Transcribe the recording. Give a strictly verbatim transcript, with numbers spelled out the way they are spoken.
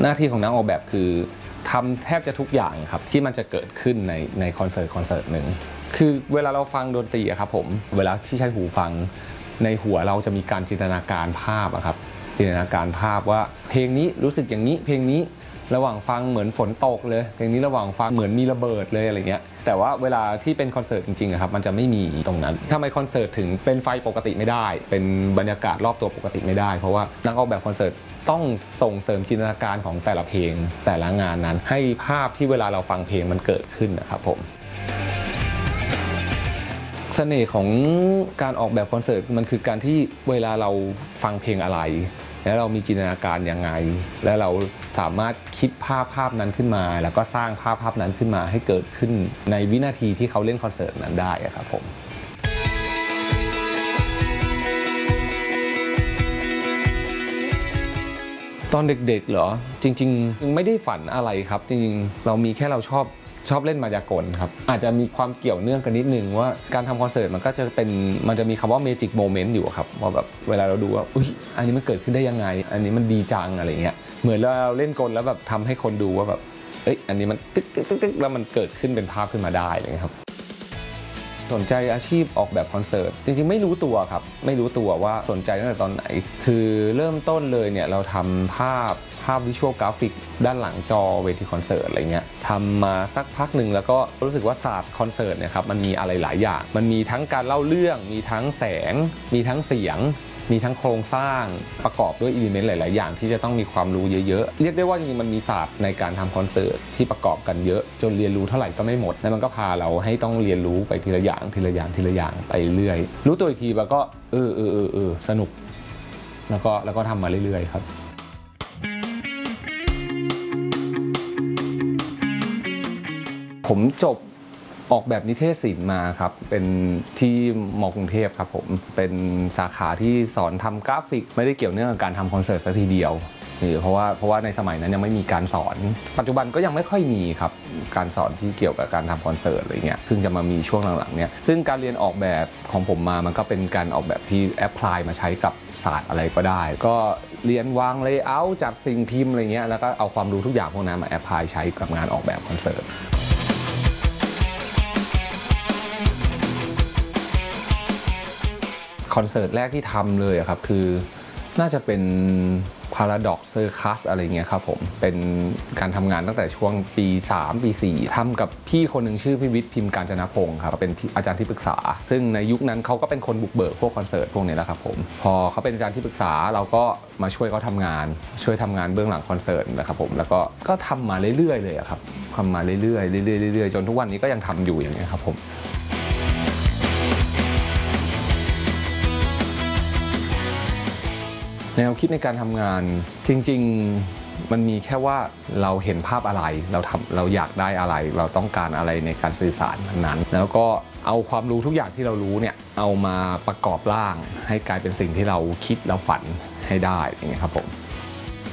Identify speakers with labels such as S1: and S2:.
S1: หน้าที่ของนักออกแบบคือทำแทบจะทุกอย่างครับที่มันจะเกิดขึ้นในในคอนเสิร์ตคอนเสิร์ตหนึ่งคือเวลาเราฟังดนตรีครับผมเวลาที่ใช้หูฟังในหัวเราจะมีการจินตนาการภาพครับจินตนาการภาพว่าเพลงนี้รู้สึกอย่างนี้เพลงนี้ระหว่างฟังเหมือนฝนตกเลยเพลงนี้ระหว่างฟังเหมือนมีระเบิดเลยอะไรเงี้ยแต่ว่าเวลาที่เป็นคอนเสิร์ตจริงๆครับมันจะไม่มีตรงนั้นทำไมคอนเสิร์ตถึงเป็นไฟปกติไม่ได้เป็นบรรยากาศรอบตัวปกติไม่ได้เพราะว่านักออกแบบคอนเสิร์ตต้องส่งเสริมจินตนาการของแต่ละเพลงแต่ละงานนั้นให้ภาพที่เวลาเราฟังเพลงมันเกิดขึ้นนะครับผมเสน่ห์ของการออกแบบคอนเสิร์ตมันคือการที่เวลาเราฟังเพลงอะไรแล้วเรามีจินตนาการยังไงและเราสามารถคิดภาพภาพนั้นขึ้นมาแล้วก็สร้างภาพภาพนั้นขึ้นมาให้เกิดขึ้นในวินาทีที่เขาเล่นคอนเสิร์ตนั้นได้ครับผมตอนเด็กๆเหรอจริงๆไม่ได้ฝันอะไรครับจริงๆเรามีแค่เราชอบชอบเล่นมายากลครับอาจจะมีความเกี่ยวเนื่องกันนิดนึงว่าการทำคอนเสิร์ตมันก็จะเป็นมันจะมีคำว่า Magic Moment อยู่ครับว่าแบบเวลาเราดูว่าอุ๊ยอันนี้มันเกิดขึ้นได้ยังไงอันนี้มันดีจังอะไรเงี้ยเหมือนเราเล่นกลแล้วแบบทำให้คนดูว่าแบบเอ้ยอันนี้มันตึ๊กตึ๊กตึ๊กแล้วมันเกิดขึ้นเป็นภาพขึ้นมาได้อะไรเงี้ยครับสนใจอาชีพออกแบบคอนเสิร์ตจริงๆไม่รู้ตัวครับไม่รู้ตัวว่าสนใจตั้งแต่ตอนไหนคือเริ่มต้นเลยเนี่ยเราทำภาพภาพวิชวลกราฟิกด้านหลังจอเวทีคอนเสิร์ตอะไรเงี้ยทำมาสักพักหนึ่งแล้วก็รู้สึกว่าศาสตร์คอนเสิร์ตเนี่ยครับมันมีอะไรหลายอย่างมันมีทั้งการเล่าเรื่องมีทั้งแสงมีทั้งเสียงมีทั้งโครงสร้างประกอบด้วยอิเลเมนต์หลายๆอย่างที่จะต้องมีความรู้เยอะๆเรียกได้ว่าจริงๆมันมีศาสตร์ในการทำคอนเสิร์ตที่ประกอบกันเยอะจนเรียนรู้เท่าไหร่ก็ไม่หมดแล้วมันก็พาเราให้ต้องเรียนรู้ไปทีละอย่างทีละอย่างทีละอย่างไปเรื่อยรู้ตัวอีกทีแล้วก็เออเออเออเออสนุกแล้วก็แล้วก็ทำมาเรื่อยๆครับผมจบออกแบบนิเทศศิลป์มาครับเป็นที่ม.กรุงเทพครับผมเป็นสาขาที่สอนทำกราฟิกไม่ได้เกี่ยวเนื่องกับการทำคอนเสิร์ตซะทีเดียวนี่เพราะว่าเพราะว่าในสมัยนั้นยังไม่มีการสอนปัจจุบันก็ยังไม่ค่อยมีครับการสอนที่เกี่ยวกับการทำคอนเสิร์ตอะไรเงี้ยเพิ่งจะมามีช่วงหลังๆเนี่ยซึ่งการเรียนออกแบบของผมมามันก็เป็นการออกแบบที่แอพพลายมาใช้กับศาสตร์อะไรก็ได้ก็เรียนวางเลเยอร์จัดสิ่งพิมพ์อะไรเงี้ยแล้วก็เอาความรู้ทุกอย่างพวกนั้นมาแอพพลายใช้กับงานออกแบบคอนเสิร์ตคอนเสิร์ตแรกที่ทำเลยครับคือน่าจะเป็น Paradox Circus อะไรเงี้ยครับผมเป็นการทำงานตั้งแต่ช่วงปีสามปีสี่ทำกับพี่คนหนึ่งชื่อพี่วิทย์พิมพ์กาญจนพงศ์ครับเป็นอาจารย์ที่ปรึกษาซึ่งในยุคนั้นเขาก็เป็นคนบุกเบิกพวกคอนเสิร์ตพวกนี้แหละครับผมพอเขาเป็นอาจารย์ที่ปรึกษาเราก็มาช่วยเขาทำงานช่วยทำงานเบื้องหลังคอนเสิร์ตนะครับผมแล้วก็ก็ทำมาเรื่อยๆเลยครับทำมาเรื่อยๆเรื่อยๆเรื่อยๆจนทุกวันนี้ก็ยังทำอยู่อย่างนี้ครับผมแนวคิดในการทำงานจริงๆมันมีแค่ว่าเราเห็นภาพอะไรเราทำเราอยากได้อะไรเราต้องการอะไรในการสื่อสารนั้นๆแล้วก็เอาความรู้ทุกอย่างที่เรารู้เนี่ยเอามาประกอบร่างให้กลายเป็นสิ่งที่เราคิดเราฝันให้ได้อย่างเงี้ยครับผม